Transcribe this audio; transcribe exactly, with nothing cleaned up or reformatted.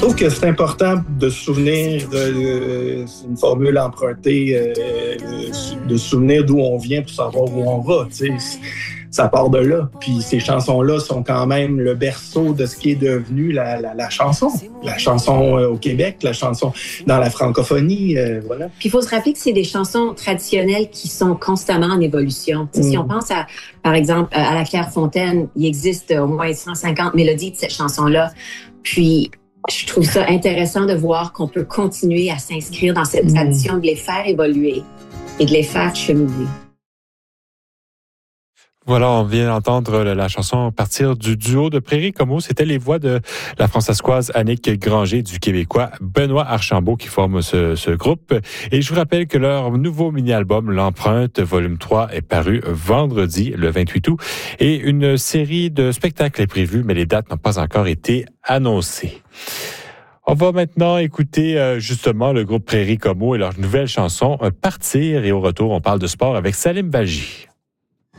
trouve que c'est important de se souvenir, euh, c'est une formule empruntée, euh, de se souvenir d'où on vient pour savoir où on va. Tu sais. Ça part de là. Puis ces chansons-là sont quand même le berceau de ce qui est devenu la, la, la chanson. La chanson euh, au Québec, la chanson dans la francophonie, euh, voilà. Puis il faut se rappeler que c'est des chansons traditionnelles qui sont constamment en évolution. Mm. Si on pense à, par exemple, à La Clairefontaine, il existe au moins cent cinquante mélodies de cette chanson-là. Puis je trouve ça intéressant de voir qu'on peut continuer à s'inscrire dans cette tradition, de les faire évoluer et de les faire cheminer. Voilà, on vient d'entendre la chanson partir du duo de Prairie Como. C'était les voix de la françaiscoise Annick Granger, du Québécois Benoît Archambault qui forment ce, ce groupe. Et je vous rappelle que leur nouveau mini-album, L'Empreinte, volume trois, est paru vendredi, le vingt-huit août. Et une série de spectacles est prévue, mais les dates n'ont pas encore été annoncées. On va maintenant écouter justement le groupe Prairie Como et leur nouvelle chanson, Partir. Et au retour, on parle de sport avec Salim Valji.